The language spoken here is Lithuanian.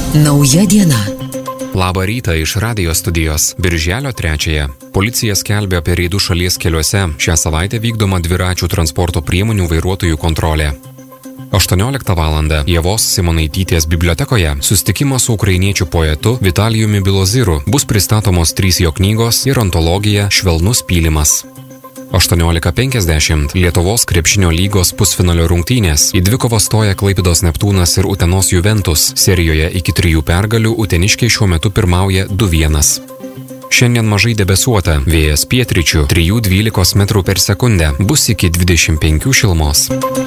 Nauja diena. Labą rytą iš radijo studijos. Birželio 3-ąją. Policija skelbia apie reidus šalies keliuose. Šią savaitę vykdoma dviračių transporto priemonių vairuotojų kontrolė. 18 val. Ievos Simonaitytės bibliotekoje susitikimas su ukrainiečių poetu Vitalijumi Biloziru. Bus pristatomos 3 jo knygos ir antologija Švelnus pylimas. 18:50 Lietuvos krepšinio lygos pusfinalio rungtynės. Į dvikovą stoja Klaipėdos Neptūnas ir Utenos Juventus. Serijoje iki 3 pergalių uteniškiai šiuo metu pirmauja 2-1. Šiandien mažai debesuota, vėjas pietryčių 3–12 m/s, bus iki 25 šilumos.